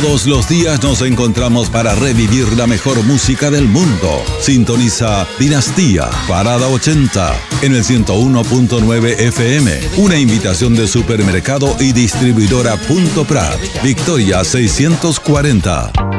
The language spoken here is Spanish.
Todos los días nos encontramos para revivir la mejor música del mundo. Sintoniza Dinastía, Parada 80, en el 101.9 FM. Una invitación de Supermercado y Distribuidora Punto Prat, Victoria 640.